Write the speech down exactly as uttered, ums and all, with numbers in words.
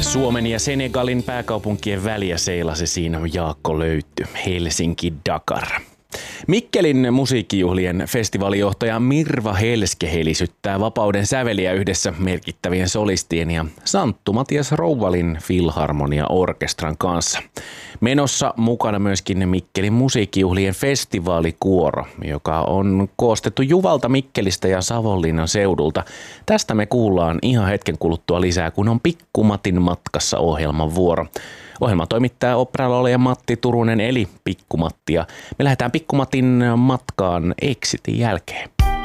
Suomen ja Senegalin pääkaupunkien väliä seilasi siinä Jaakko Löytty, Helsinki-Dakar. Mikkelin musiikkijuhlien festivaalijohtaja Mirva Helske helisyttää vapauden säveliä yhdessä merkittävien solistien ja Santtu Matias Rouvalin Filharmonia-orkestran kanssa. Menossa mukana myöskin Mikkelin musiikkijuhlien festivaalikuoro, joka on koostettu Juvalta, Mikkelistä ja Savonlinnan seudulta. Tästä me kuullaan ihan hetken kuluttua lisää, kun on Pikku Matin matkassa -ohjelman vuoro. Ohjelma toimittaa oopperalaulaja Matti Turunen eli Pikku Matti, ja me lähdetään Pikku Matin matkaan Exitin jälkeen.